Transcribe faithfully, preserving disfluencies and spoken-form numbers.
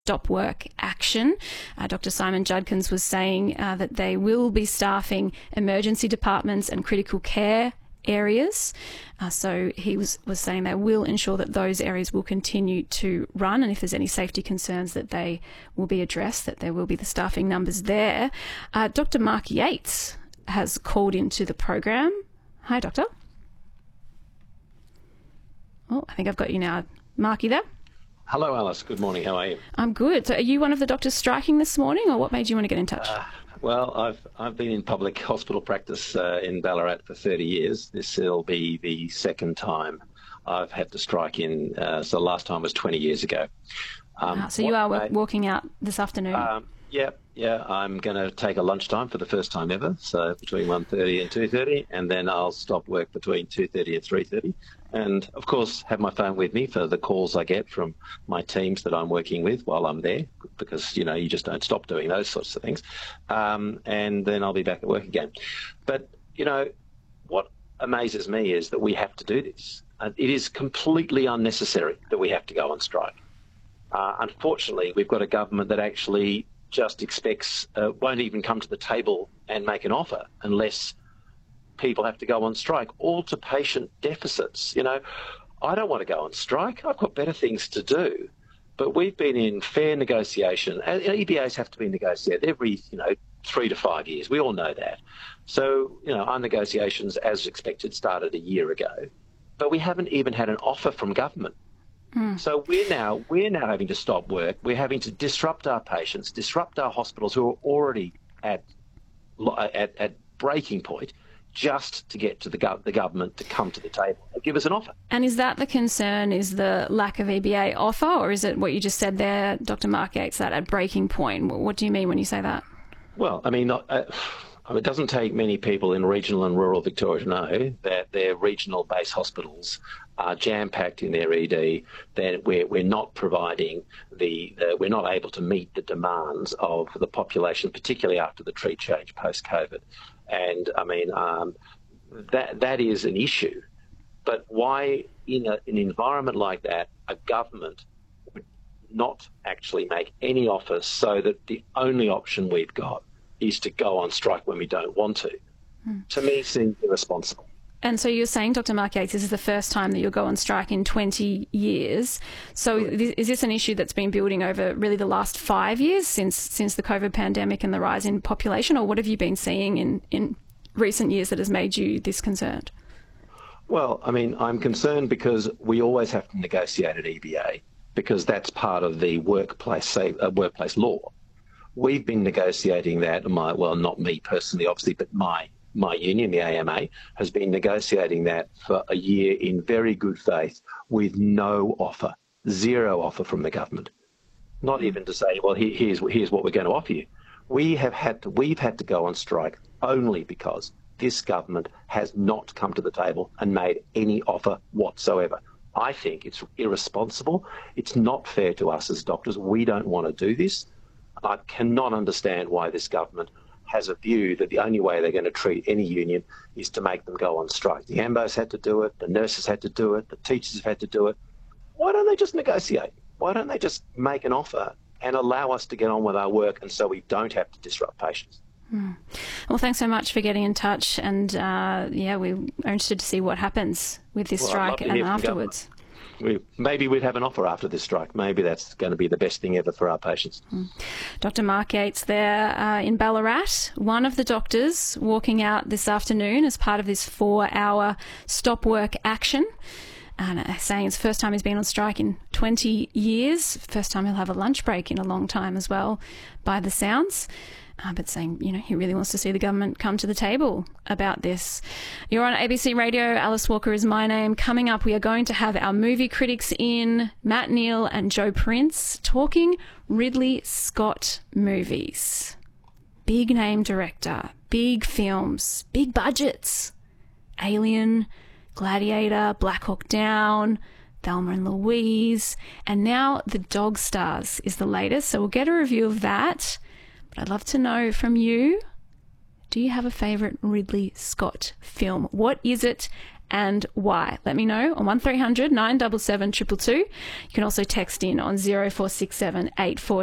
stop work action. Uh, Doctor Simon Judkins was saying uh, that they will be staffing emergency departments and critical care areas. Uh, so he was, was saying they will ensure that those areas will continue to run, and if there's any safety concerns that they will be addressed, that there will be the staffing numbers there. Uh, Doctor Mark Yates has called into the program. Hi, Doctor. Oh, I think I've got you now. Mark, you there? Hello, Alice. Good morning. How are you? I'm good. So are you one of the doctors striking this morning, or what made you want to get in touch? Uh, well, I've I've been in public hospital practice uh, in Ballarat for thirty years. This will be the second time I've had to strike in. Uh, so the last time was twenty years ago. Um, wow, so you are I, walking out this afternoon? Um, yeah, yeah. I'm going to take a lunchtime for the first time ever, so between one thirty and two thirty, and then I'll stop work between two thirty and three thirty. And, of course, have my phone with me for the calls I get from my teams that I'm working with while I'm there, because, you know, you just don't stop doing those sorts of things. Um, and then I'll be back at work again. But, you know, what amazes me is that we have to do this. Uh, it is completely unnecessary that we have to go on strike. Uh, unfortunately, we've got a government that actually just expects, uh, won't even come to the table and make an offer unless people have to go on strike, all to patient deficits. You know, I don't want to go on strike. I've got better things to do. But we've been in fair negotiation. E B As have to be negotiated every, you know, three to five years. We all know that. So, you know, our negotiations, as expected, started a year ago. But we haven't even had an offer from government. Mm. So we're now we're now having to stop work. We're having to disrupt our patients, disrupt our hospitals who are already at at, at breaking point, just to get to the, gov- the government to come to the table and give us an offer. And is that the concern, is the lack of E B A offer, or is it what you just said there, Doctor Mark Yates, that at breaking point? What do you mean when you say that? Well, I mean, uh, I mean, it doesn't take many people in regional and rural Victoria to know that their regional base hospitals are jam-packed in their E D, that we're, we're not providing the, uh, we're not able to meet the demands of the population, particularly after the treat change post-COVID. And, I mean, um, that that is an issue. But why, in a, an environment like that, a government would not actually make any offers so that the only option we've got is to go on strike when we don't want to, hmm. to me seems irresponsible. And so you're saying, Doctor Mark Yates, this is the first time that you'll go on strike in twenty years. So is this an issue that's been building over really the last five years since since the COVID pandemic and the rise in population, or what have you been seeing in, in recent years that has made you this concerned? Well, I mean, I'm concerned because we always have to negotiate at E B A because that's part of the workplace uh, workplace law. We've been negotiating that, my well, not me personally, obviously, but my My union, the A M A, has been negotiating that for a year in very good faith with no offer, zero offer from the government. Not even to say, well, here, here's, here's what we're going to offer you. We have had to, we've had to go on strike only because this government has not come to the table and made any offer whatsoever. I think it's irresponsible. It's not fair to us as doctors. We don't want to do this. I cannot understand why this government has a view that the only way they're going to treat any union is to make them go on strike. The A M B Os had to do it, the nurses had to do it, the teachers have had to do it. Why don't they just negotiate? Why don't they just make an offer and allow us to get on with our work and so we don't have to disrupt patients? Hmm. Well, thanks so much for getting in touch, and uh, yeah, we're interested to see what happens with this well, strike and afterwards. We, maybe we'd have an offer after this strike. Maybe that's going to be the best thing ever for our patients. Mm. Doctor Mark Yates there uh, in Ballarat, one of the doctors walking out this afternoon as part of this four-hour stop work action, and uh, saying it's the first time he's been on strike in twenty years, first time he'll have a lunch break in a long time as well, by the sounds. Uh, but saying, you know, he really wants to see the government come to the table about this. You're on A B C Radio. Alice Walker is my name. Coming up, we are going to have our movie critics in, Matt Neal and Joe Prince, talking Ridley Scott movies. Big name director, big films, big budgets. Alien, Gladiator, Black Hawk Down, Thelma and Louise, and now The Dog Stars is the latest. So we'll get a review of that. But I'd love to know from you, Do you have a favourite Ridley Scott film? What is it and why? Let me know on one three hundred nine seven seven two two two. You can also text in on zero four six seven eight four